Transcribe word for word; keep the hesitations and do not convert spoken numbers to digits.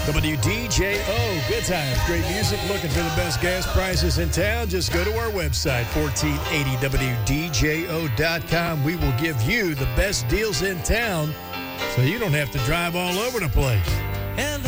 W D J O, good times, great music. Looking for the best gas prices in town? Just go to our website, fourteen eighty W D J O dot com. We will give you the best deals in town so you don't have to drive all over the place. And